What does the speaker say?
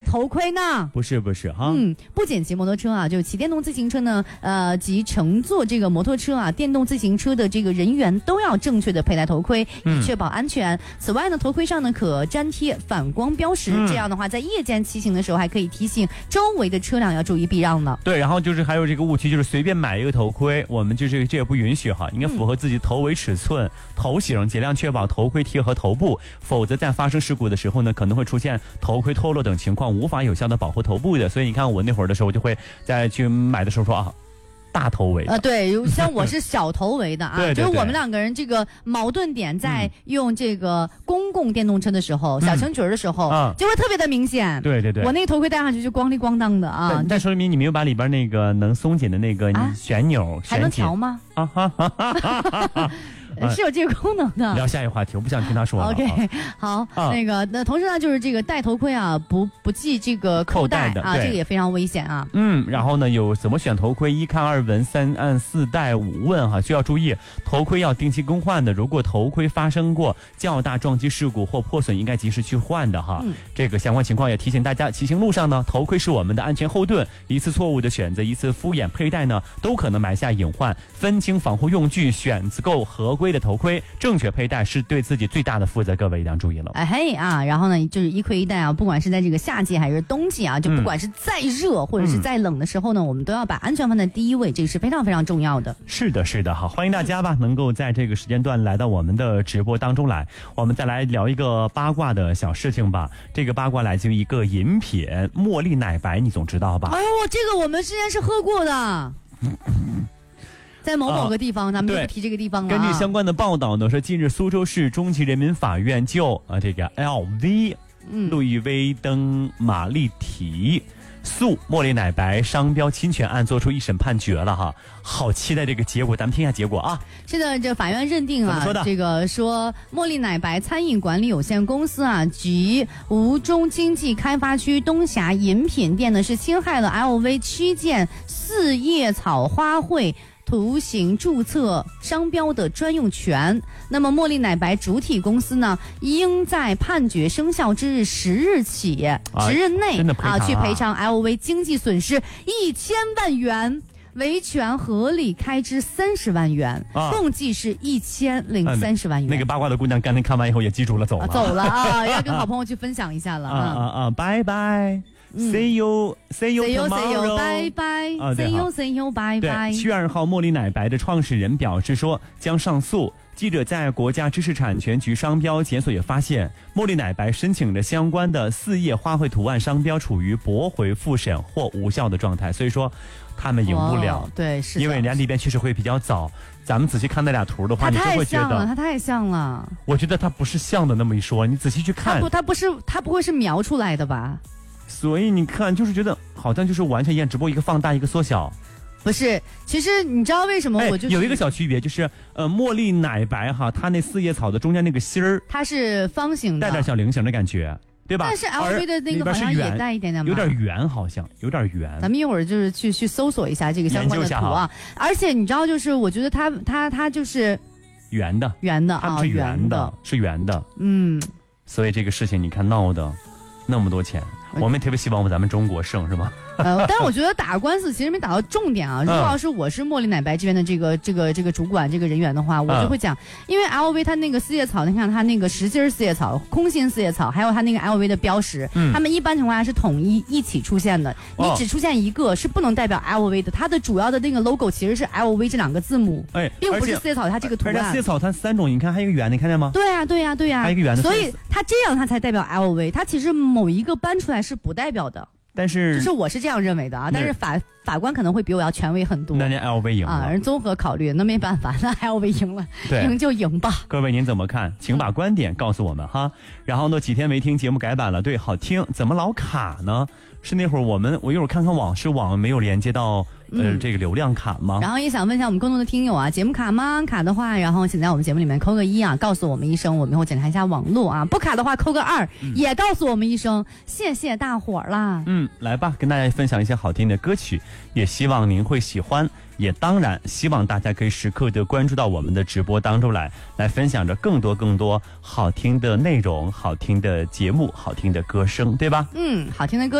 头盔呢？ 不是哈。 不仅骑摩托车啊，就骑电动自行车呢，及乘坐这个摩托车啊、电动自行车的这个人员都要正确的佩戴头盔，以确保安全。此外呢，头盔上呢可粘贴反光标识，这样的话，在夜间骑行的时候还可以提醒周围的车辆要注意避让呢。 对，然后就是还有这个误区，就是随便买一个头盔，我们就是这也不允许哈，应该符合自己头围尺寸、头型，尽量确保头盔贴合头部，否则在发生事故的时候呢，可能会出现头盔脱落等情况，无法有效的保护头部的。所以你看我那会儿的时候，我就会在去买的时候说啊，大头围对，像我是小头围的啊， 对， 就是我们两个人这个矛盾点在用这个公共电动车的时候，小程序的时候，就会特别的明显。 对，我那个头盔戴上去就咣里咣当的啊。 但说明你没有把里边那个能松紧的那个旋钮还能调吗？是有这个功能的。 聊下一个话题，我不想听他说了。 OK， 好，那同时呢，就是这个戴头盔啊，不系这个扣带啊，这个也非常危险啊。 然后呢，有怎么选头盔？1看2闻3按4戴5问哈，需要注意，头盔要定期更换的。如果头盔发生过较大撞击事故或破损，应该及时去换的哈。这个相关情况也提醒大家，骑行路上呢，头盔是我们的安全后盾，一次错误的选择，一次敷衍佩戴呢，都可能埋下隐患。分清防护用具，选购合规的头盔，正确佩戴是对自己最大的负责，各位一定要注意了。 然后呢，就是一盔一戴啊，不管是在这个夏季还是冬季啊，就不管是再热或者是再冷的时候呢，我们都要把安全放在第一位，这个是非常非常重要的。 是的，好，欢迎大家吧，能够在这个时间段来到我们的直播当中来，我们再来聊一个八卦的小事情吧。这个八卦来自于一个饮品茉莉奶白，你总知道吧？ 这个我们之前是喝过的。在某个地方，咱们就不提这个地方了。 根据相关的报道呢，说近日苏州市中级人民法院就这个 LV 路易威登玛丽缇诉茉莉奶白商标侵权案作出一审判决了哈，好期待这个结果，咱们听一下结果啊。 是的，这法院认定啊，这个说茉莉奶白餐饮管理有限公司啊及吴中经济开发区东峡饮品店呢是侵害了 LV 区件4叶草花卉图形注册商标的专用权。那么茉莉奶白主体公司呢，应在判决生效之日10日起10日内去赔偿 LV 经济损失1000万元，维权合理开支30万元，共计是1030万元。 那个八卦的姑娘刚才看完以后也记住了，走了啊，要跟好朋友去分享一下了。 拜拜。See you tomorrow， 拜拜。See you， 拜拜。 7月2号，茉莉奶白的创始人表示说将上诉。记者在国家知识产权局商标检索也发现，茉莉奶白申请的相关的4叶花卉图案商标处于驳回复审或无效的状态，所以说他们赢不了。 对，是的， 因为人家那边确实会比较早。咱们仔细看那俩图的话，你就会觉得它太像了。 我觉得它不是像的那么一说，你仔细去看， 它不会是描出来的吧？ 所以你看，就是觉得好像就是完全一样，只不过一个放大，一个缩小。 不是，其实你知道为什么我有一个小区别，就是茉莉奶白哈，它那4叶草的中间那个芯儿， 它是方形的， 带点小菱形的感觉，对吧？ 但是 LV 的那个好像也带一点点， 有点圆，好像有点圆。 咱们一会儿就是去搜索一下这个相关的图啊。而且你知道，就是我觉得它就是圆的，它不是圆的，是圆的。所以这个事情你看闹的那么多钱。我们也特别希望咱们中国胜，是吗？ 但是我觉得打官司其实没打到重点啊。如果要是我是茉莉奶白这边的这个主管这个人员的话，我就会讲，因为 LV 它那个4叶草，你看它那个实心4叶草、空心4叶草，还有它那个 LV 的标识，它们一般情况下是统一一起出现的。你只出现一个是不能代表 LV 的，它的主要的那个 logo 其实是 LV 这2个字母，并不是4叶草它这个图案。 而且4叶草它3种，你看还有一个圆，你看见吗？ 对呀， 还有一个圆的。 所以它这样它才代表 LV， 它其实某一个搬出来是不代表的。 但是就是我是这样认为的啊，但是法官可能会比我要权威很多。 那人 LV 赢了啊，人综合考虑，那没办法，那 LV 赢了，赢就赢吧。 各位您怎么看？请把观点告诉我们哈。然后呢，几天没听节目改版了，对，好听，怎么老卡呢？是那会儿我一会儿看看网，是网没有连接到这个流量卡吗？ 然后也想问一下我们更多的听友啊，节目卡吗？卡的话，然后请在我们节目里面扣个1啊，告诉我们一声，我们以后检查一下网络啊。不卡的话扣个2，也告诉我们一声，谢谢大伙儿啦。 来吧，跟大家分享一些好听的歌曲，也希望您会喜欢。也当然希望大家可以时刻的关注到我们的直播当中来分享着更多好听的内容、好听的节目、好听的歌声，对吧？ 好听的歌